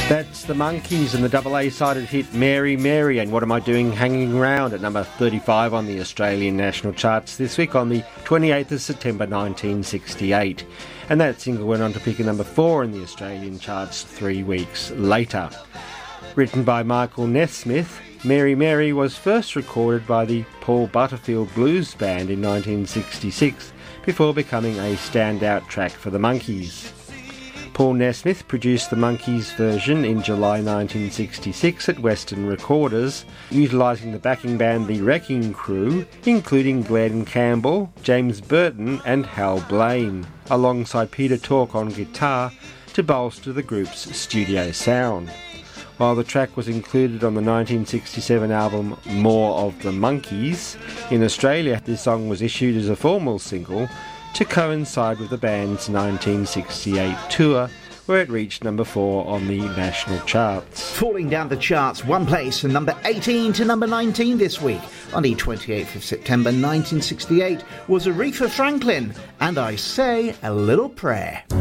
That's the Monkees and the double A-sided hit Mary Mary and What Am I Doing Hanging Round at number 35 on the Australian national charts this week on the 28th of September 1968. And that single went on to peak at number 4 in the Australian charts 3 weeks later. Written by Michael Nesmith, Mary Mary was first recorded by the Paul Butterfield Blues Band in 1966 before becoming a standout track for the Monkees. Paul Nesmith produced the Monkees version in July 1966 at Western Recorders, utilising the backing band The Wrecking Crew, including Glenn Campbell, James Burton and Hal Blaine, alongside Peter Tork on guitar to bolster the group's studio sound. While the track was included on the 1967 album More of the Monkees, in Australia this song was issued as a formal single to coincide with the band's 1968 tour, where it reached number 4 on the national charts. Falling down the charts one place from number 18 to number 19 this week, on the 28th of September 1968, was Aretha Franklin, and I Say a Little Prayer.